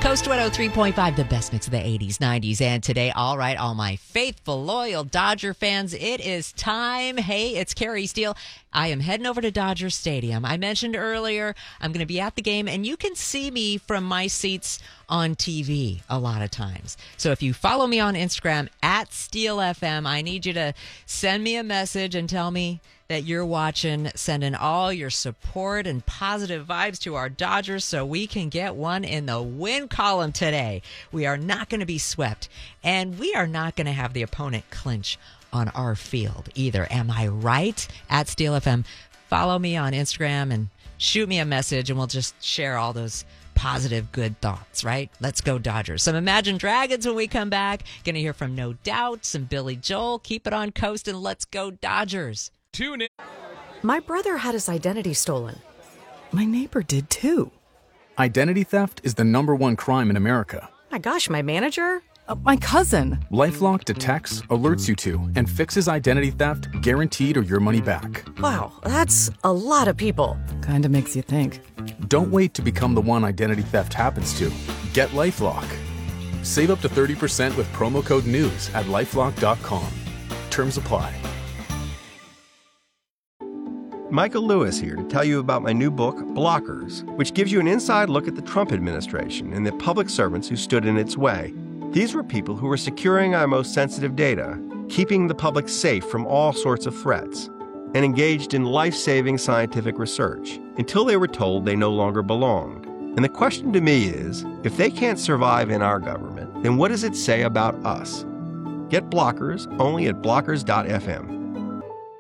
Coast 103.5, the best mix of the 80s, 90s, and today. All right, all my faithful, loyal Dodger fans, it is time. Hey, it's Carrie Steele. I am heading over to Dodger Stadium. I mentioned earlier I'm going to be at the game, and you can see me from my seats on TV a lot of times. So if you follow me on Instagram, at SteeleFM, I need you to send me a message and tell me that you're watching, sending all your support and positive vibes to our Dodgers so we can get one in the win column today. We are not going to be swept, and we are not going to have the opponent clinch on our field either. Am I right? At SteeleFM, follow me on Instagram and shoot me a message, and we'll just share all those positive, good thoughts, right? Let's go Dodgers. Some Imagine Dragons when we come back. Going to hear from No Doubt, some Billy Joel. Keep it on Coast, and let's go Dodgers. Tune in. My brother had his identity stolen. My neighbor did too. Identity theft is the #1 crime in America. My gosh, my manager? My cousin. LifeLock detects, alerts you to, and fixes identity theft guaranteed or your money back. Wow, that's a lot of people. Kinda makes you think. Don't wait to become the one identity theft happens to. Get LifeLock. Save up to 30% with promo code NEWS at LifeLock.com. Terms apply. Michael Lewis here to tell you about my new book, Blockers, which gives you an inside look at the Trump administration and the public servants who stood in its way. These were people who were securing our most sensitive data, keeping the public safe from all sorts of threats, and engaged in life-saving scientific research until they were told they no longer belonged. And the question to me is, if they can't survive in our government, then what does it say about us? Get Blockers only at blockers.fm.